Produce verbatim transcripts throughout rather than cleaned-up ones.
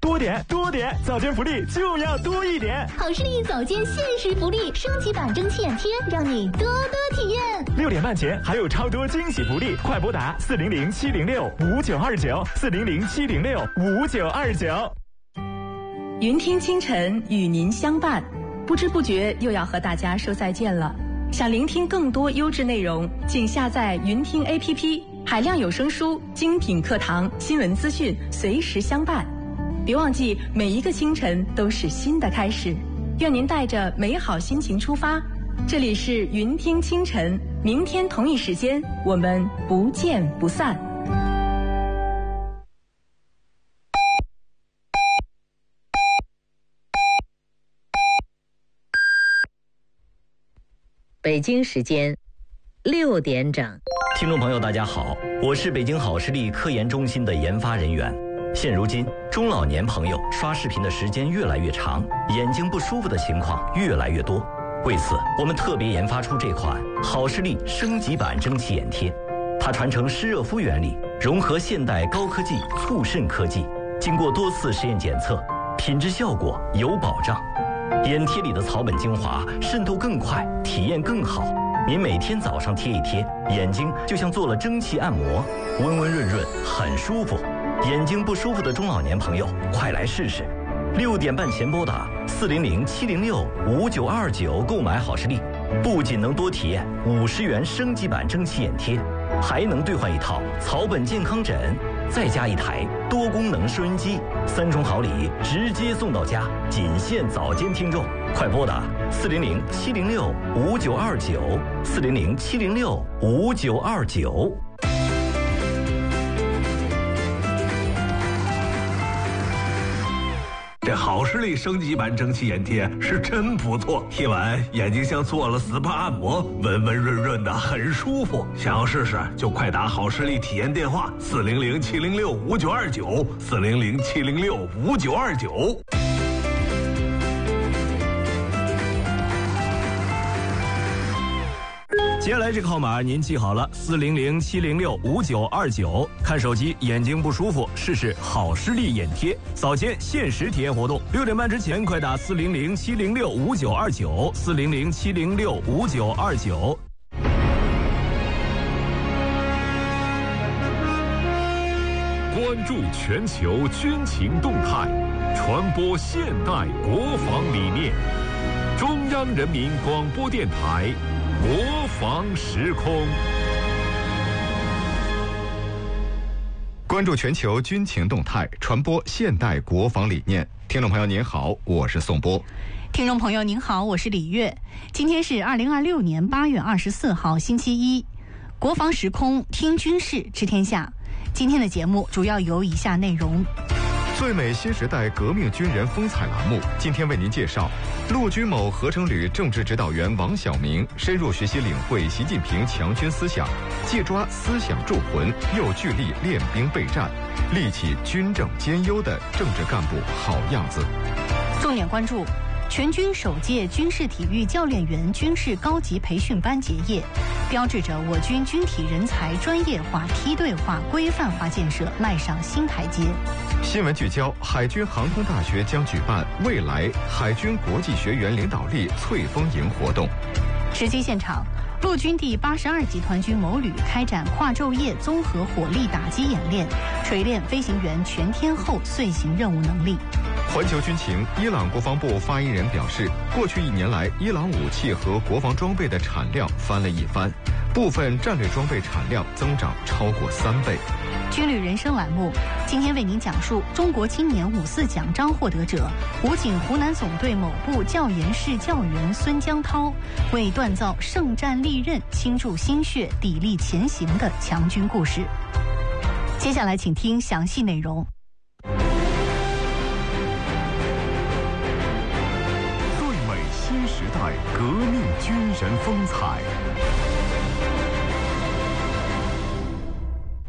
多点多点，早间福利就要多一点。 好视力早间限时福利升级版蒸汽眼贴，让你多多体验。 六点半前还有超多惊喜福利，快拨打四零零七零六五九二九四零零七零六五九二九。 云听清晨与您相伴，不知不觉又要和大家说再见了。想聆听更多优质内容，请下载云听 A P P， 海量有声书、精品课堂、新闻资讯，随时相伴。别忘记，每一个清晨都是新的开始。愿您带着美好心情出发。这里是云听清晨，明天同一时间，我们不见不散。 北京时间六点整。 听众朋友大家好，我是北京好视力科研中心的研发人员。现如今中老年朋友刷视频的时间越来越长，眼睛不舒服的情况越来越多。为此我们特别研发出这款好视力升级版蒸汽眼贴，它传承湿热敷原理，融合现代高科技促渗科技，经过多次实验检测，品质效果有保障。眼贴里的草本精华渗透更快，体验更好。您每天早上贴一贴，眼睛就像做了蒸汽按摩，温温润润，很舒服。眼睛不舒服的中老年朋友，快来试试。六点半前拨打四零零七零六五九二九购买好视力，不仅能多体验五十元升级版蒸汽眼贴，还能兑换一套草本健康枕，再加一台多功能收音机，三重好礼直接送到家，仅限早间听众。快拨打四零零七零六五九二九四零零七零六五九二九。 这好视力升级版蒸汽眼贴是真不错，贴完眼睛像做了 S P A 按摩，温温润润的，很舒服。想要试试就快打好视力体验电话四零零七零六五九二九四零零七零六五九二九。 接下来这个号码您记好了，四零零七零六五九二九。看手机眼睛不舒服，试试好视力眼贴，早间限时体验活动。六点半之前快打四零零七零六五九二九四零零七零六五九二九。 关注全球军情动态，传播现代国防理念。中央人民广播电台。国防时空， 关注全球军情动态，传播现代国防理念。听众朋友您好，我是宋波。 听众朋友您好，我是李月。今天是二零二六年八月二十四号，星期一。国防时空，听军事，知天下。今天的节目主要有以下内容。 最美新时代革命军人风采栏目，今天为您介绍陆军某合成旅政治指导员王晓明深入学习领会习近平强军思想，借抓思想铸魂，又聚力练兵备战，立起军政兼优的政治干部好样子。 重点关注全军首届军事体育教练员军事高级培训班结业，标志着我军军体人才专业化、梯队化、规范化建设迈上新台阶。 新闻聚焦：海军航空大学将举办未来海军国际学员领导力翠峰营活动。 实际现场，陆军第八十二集团军某旅开展跨昼夜综合火力打击演练，锤炼飞行员全天候遂行任务能力。 环球军情，伊朗国防部发言人表示，过去一年来，伊朗武器和国防装备的产量翻了一番，部分战略装备产量增长超过三倍。 军旅人生栏目今天为您讲述中国青年五四奖章获得者武警湖南总队某部教研室教员孙江涛为锻造圣战利刃倾注心血砥砺前行的强军故事。接下来请听详细内容。 最美新时代革命军人风采。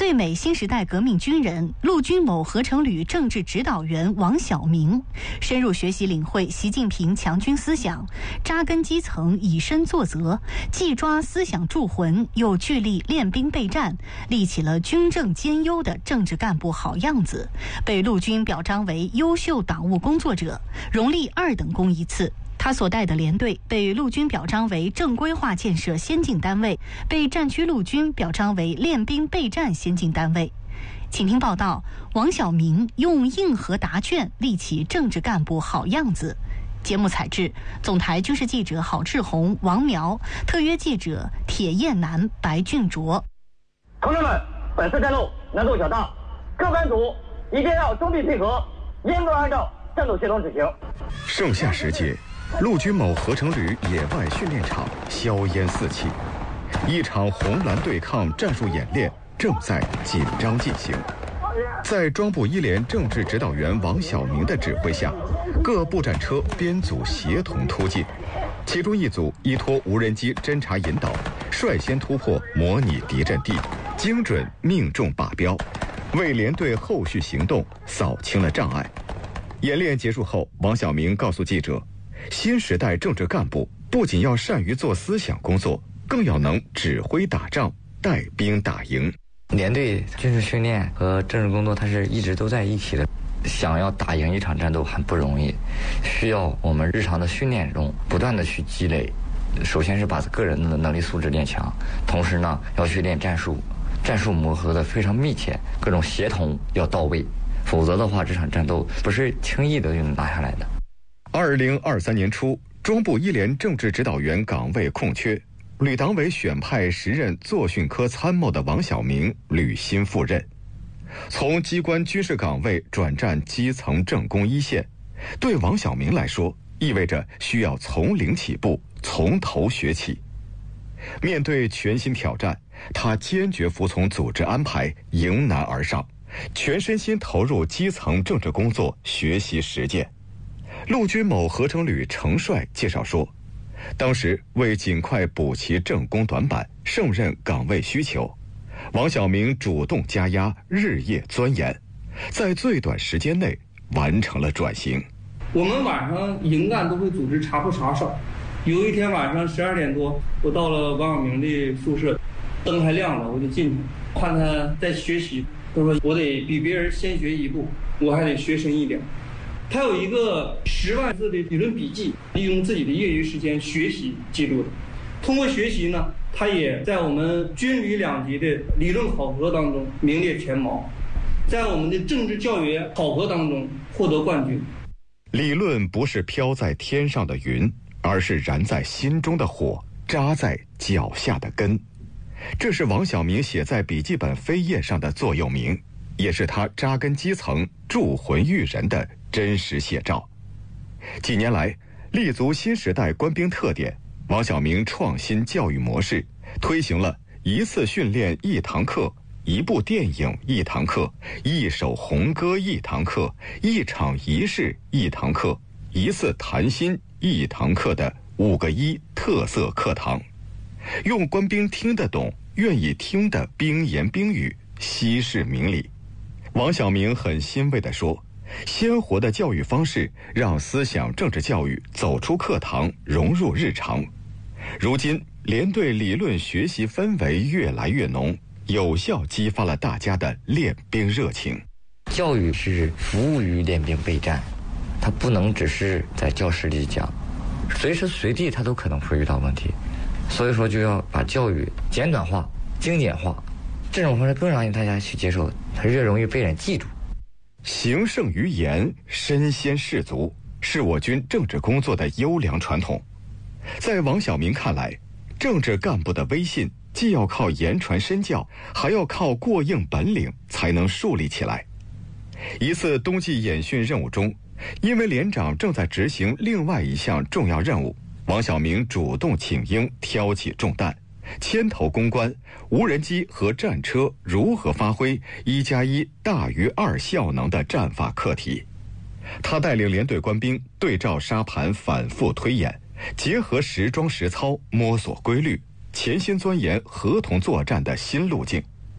最美新时代革命军人、陆军某合成旅政治指导员王晓明，深入学习领会习近平强军思想，扎根基层，以身作则，既抓思想铸魂，又聚力练兵备战，立起了军政兼优的政治干部好样子，被陆军表彰为优秀党务工作者，荣立二等功一次。他所带的连队被陆军表彰为正规化建设先进单位，被战区陆军表彰为练兵备战先进单位。请听报道：王晓明用硬核答卷立起政治干部好样子。节目采制：总台军事记者郝志红、王苗，特约记者铁雁南、白俊卓。 同志们，本次战斗难度较大，各班组一定要中必配合，严格按照战斗协同执行。 盛夏时节，陆军某合成旅野外训练场硝烟四起，一场红蓝对抗战术演练正在紧张进行。在装部一连政治指导员王晓明的指挥下，各步战车编组协同突进，其中一组依托无人机侦察引导，率先突破模拟敌阵地，精准命中靶标，为连队后续行动扫清了障碍。演练结束后，王晓明告诉记者，新时代政治干部不仅要善于做思想工作，更要能指挥打仗，带兵打赢。 连队军事训练和政治工作它是一直都在一起的，想要打赢一场战斗很不容易，需要我们日常的训练中不断的去积累。首先是把个人的能力素质练强，同时呢要去练战术，战术磨合的非常密切，各种协同要到位，否则的话这场战斗不是轻易的就能拿下来的。 二零二三年初，装部一连政治指导员岗位空缺，旅党委选派时任作训科参谋的王晓明履新赴任。从机关军事岗位转战基层政工一线，对王晓明来说意味着需要从零起步，从头学起。面对全新挑战，他坚决服从组织安排，迎难而上，全身心投入基层政治工作，学习实践。陆军某合成旅程帅介绍说，当时为尽快补齐政工短板，胜任岗位需求，王晓明主动加压，日夜钻研，在最短时间内完成了转型。 我们晚上营干都会组织茶铺茶哨，有一天晚上十二点多，我到了王晓明的宿舍，灯还亮了，我就进去看他在学习。他说我得比别人先学一步，我还得学深一点。他有一个十万字的理论笔记，利用自己的业余时间学习记录的。通过学习呢，他也在我们军旅两级的理论考核当中名列前茅，在我们的政治教育考核当中获得冠军。 理论不是飘在天上的云，而是燃在心中的火，扎在脚下的根。这是王晓明写在笔记本扉页上的座右铭，也是他扎根基层、铸魂育人的真实写照。几年来，立足新时代官兵特点，王晓明创新教育模式，推行了一次训练一堂课、一部电影一堂课、一首红歌一堂课、一场仪式一堂课、一次谈心一堂课的五个一特色课堂，用官兵听得懂、愿意听的兵言兵语息事明理。王晓明很欣慰地说，鲜活的教育方式让思想政治教育走出课堂，融入日常。如今连队理论学习氛围越来越浓，有效激发了大家的练兵热情。 教育是服务于练兵备战，它不能只是在教室里讲，随时随地它都可能会遇到问题，所以说就要把教育简短化、精简化，这种方式更让大家去接受，它越容易被人记住。 行胜于言，身先士卒，是我军政治工作的优良传统。在王晓明看来，政治干部的威信既要靠言传身教，还要靠过硬本领才能树立起来。一次冬季演训任务中，因为连长正在执行另外一项重要任务，王晓明主动请缨，挑起重担，牵头攻关无人机和战车如何发挥一加一大于二效能的战法课题。他带领连队官兵对照沙盘反复推演，结合实装实操摸索规律，潜心钻研合同作战的新路径。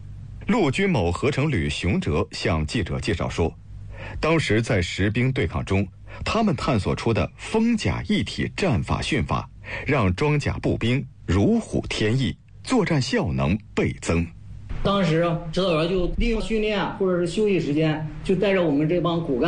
陆军某合成旅熊哲向记者介绍说，当时在实兵对抗中，他们探索出的风甲一体战法训法，让装甲步兵如虎添翼，作战效能倍增。 当时指导员就利用训练或者是休息时间，就带着我们这帮骨干